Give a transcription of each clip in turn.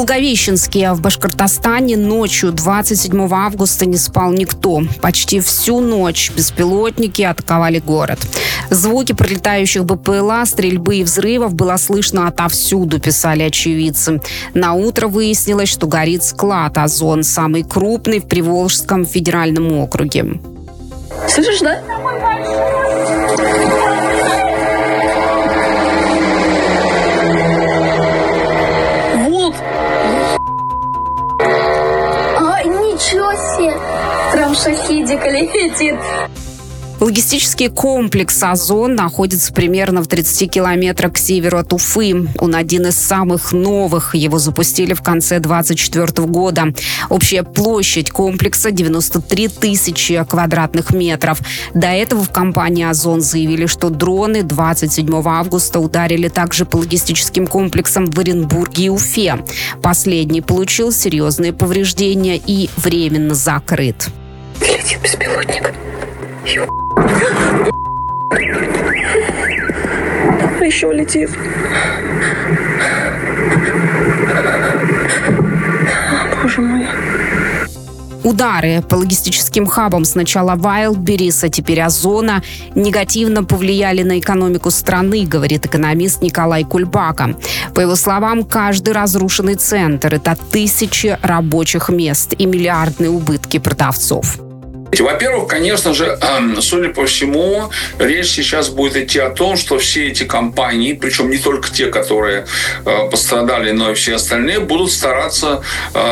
Благовещенске в Башкортостане ночью 27 августа не спал никто. Почти всю ночь беспилотники атаковали город. Звуки пролетающих БПЛА, стрельбы и взрывов было слышно отовсюду, писали очевидцы. На утро выяснилось, что горит склад «Озон», самый крупный в Приволжском федеральном округе. Слышишь, да? Вот. Ничего себе! Прям шахидик летит. Логистический комплекс «Озон» находится примерно в 30 километрах к северу от Уфы. Он один из самых новых. Его запустили в конце 2024 года. Общая площадь комплекса 93 тысячи квадратных метров. До этого в компании «Озон» заявили, что дроны 27 августа ударили также по логистическим комплексам в Оренбурге и Уфе. Последний получил серьезные повреждения и временно закрыт. Летит беспилотник. Еще летит. Боже мой. Удары по логистическим хабам сначала Wildberries, а теперь Озона негативно повлияли на экономику страны, говорит экономист Николай Кульбака. По его словам, каждый разрушенный центр – это тысячи рабочих мест и миллиардные убытки продавцов. Во-первых, конечно же, судя по всему, речь сейчас будет идти о том, что все эти компании, причем не только те, которые пострадали, но и все остальные, будут стараться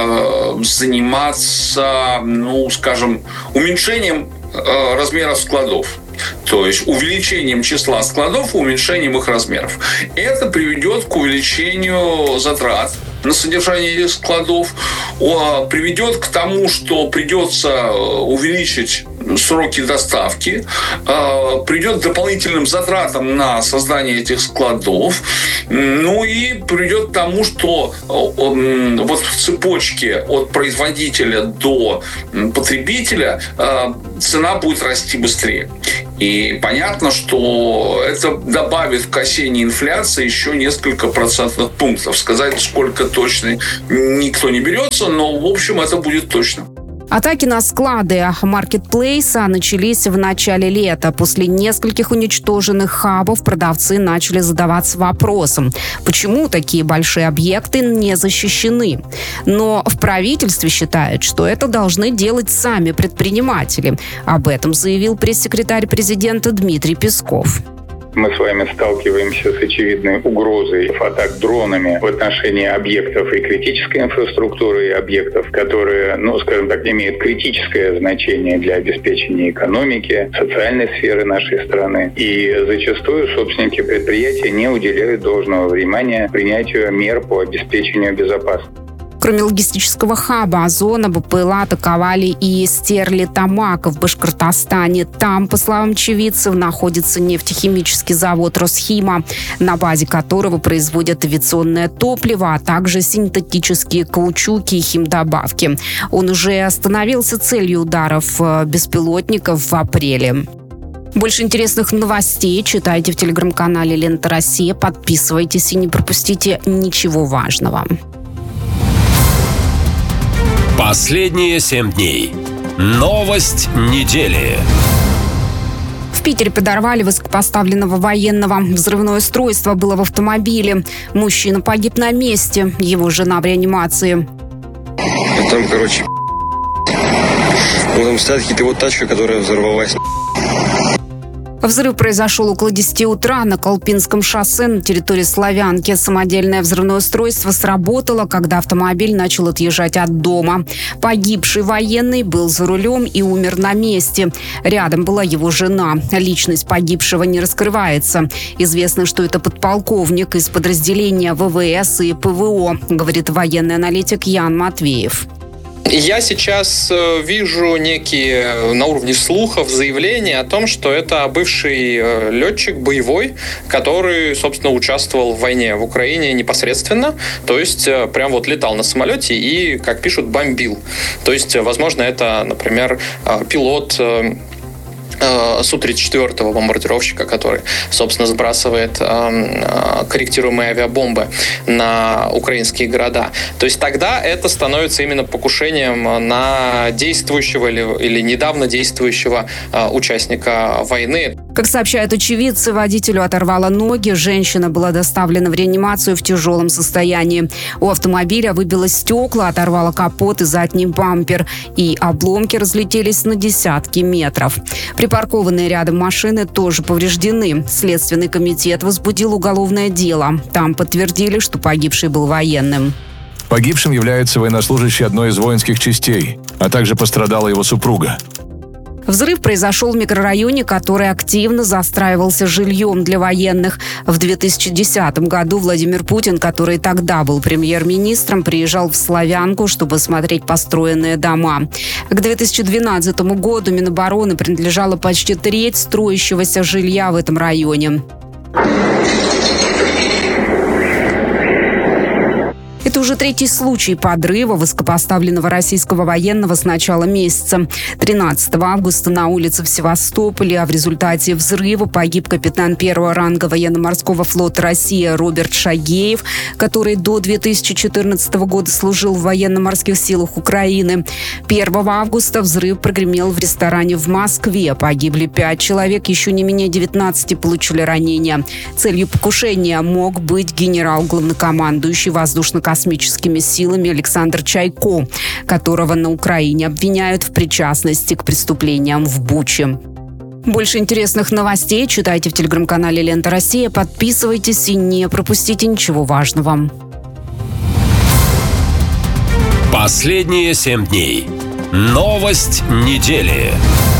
заниматься, уменьшением размеров складов. То есть увеличением числа складов, уменьшением их размеров. Это приведет к увеличению затрат на содержание этих складов, приведет к тому, что придется увеличить сроки доставки, придет к дополнительным затратам на создание этих складов, и приведет к тому, что вот в цепочке от производителя до потребителя цена будет расти быстрее. И понятно, что это добавит к осенней инфляции еще несколько процентных пунктов. Сказать, сколько точно, никто не берется, но, в общем, это будет точно. Атаки на склады маркетплейса начались в начале лета. После нескольких уничтоженных хабов продавцы начали задаваться вопросом, почему такие большие объекты не защищены. Но в правительстве считают, что это должны делать сами предприниматели. Об этом заявил пресс-секретарь президента Дмитрий Песков. Мы с вами сталкиваемся с очевидной угрозой атак дронами в отношении объектов и критической инфраструктуры, и объектов, которые, имеют критическое значение для обеспечения экономики, социальной сферы нашей страны. И зачастую собственники предприятия не уделяют должного внимания принятию мер по обеспечению безопасности. Кроме логистического хаба «Озона», БПЛА атаковали и Стерлитамак в Башкортостане. Там, по словам очевидцев, находится нефтехимический завод «Росхима», на базе которого производят авиационное топливо, а также синтетические каучуки и химдобавки. Он уже становился целью ударов беспилотников в апреле. Больше интересных новостей читайте в телеграм-канале «Лента Россия». Подписывайтесь и не пропустите ничего важного. Последние 7 дней. Новость недели. В Питере подорвали высокопоставленного военного. Взрывное устройство было в автомобиле. Мужчина погиб на месте. Его жена в реанимации. Там, там стоит какая-то тачка, которая взорвалась. Взрыв произошел около 10 утра на Колпинском шоссе на территории Славянки. Самодельное взрывное устройство сработало, когда автомобиль начал отъезжать от дома. Погибший военный был за рулем и умер на месте. Рядом была его жена. Личность погибшего не раскрывается. Известно, что это подполковник из подразделения ВВС и ПВО, говорит военный аналитик Ян Матвеев. Я сейчас вижу некие на уровне слухов заявления о том, что это бывший летчик боевой, который, собственно, участвовал в войне в Украине непосредственно. То есть прям вот летал на самолете и, как пишут, бомбил. То есть, возможно, это, например, пилот Су-34 бомбардировщика, который, собственно, сбрасывает корректируемые авиабомбы на украинские города. То есть тогда это становится именно покушением на действующего или недавно действующего участника войны. Как сообщают очевидцы, водителю оторвало ноги, женщина была доставлена в реанимацию в тяжелом состоянии. У автомобиля выбило стекла, оторвало капот и задний бампер, и обломки разлетелись на десятки метров. Припаркованные рядом машины тоже повреждены. Следственный комитет возбудил уголовное дело. Там подтвердили, что погибший был военным. Погибшим является военнослужащий одной из воинских частей, а также пострадала его супруга. Взрыв произошел в микрорайоне, который активно застраивался жильем для военных. В 2010 году Владимир Путин, который тогда был премьер-министром, приезжал в Славянку, чтобы смотреть построенные дома. К 2012 году Минобороны принадлежала почти треть строящегося жилья в этом районе. Это уже третий случай подрыва высокопоставленного российского военного с начала месяца. 13 августа на улице в Севастополе, а в результате взрыва погиб капитан первого ранга военно-морского флота России Роберт Шагеев, который до 2014 года служил в военно-морских силах Украины. 1 августа взрыв прогремел в ресторане в Москве. Погибли 5 человек, еще не менее 19 получили ранения. Целью покушения мог быть генерал-главнокомандующий воздушно-космическими силами Александр Чайко, которого на Украине обвиняют в причастности к преступлениям в Буче. Больше интересных новостей читайте в телеграм-канале «Лента Россия». Подписывайтесь и не пропустите ничего важного. Последние 7 дней. Новость недели.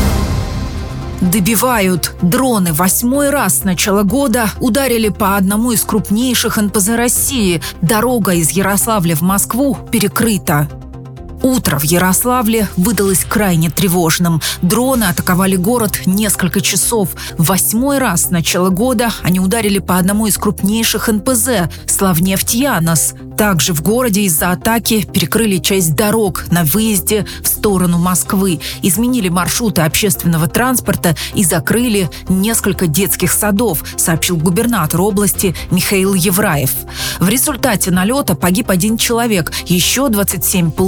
Добивают. Дроны 8-й раз с начала года ударили по одному из крупнейших НПЗ России. Дорога из Ярославля в Москву перекрыта. Утро в Ярославле выдалось крайне тревожным. Дроны атаковали город несколько часов. 8-й раз с начала года они ударили по одному из крупнейших НПЗ – Славнефть-Янос. Также в городе из-за атаки перекрыли часть дорог на выезде в сторону Москвы, изменили маршруты общественного транспорта и закрыли несколько детских садов, сообщил губернатор области Михаил Евраев. В результате налета погиб 1 человек, еще 27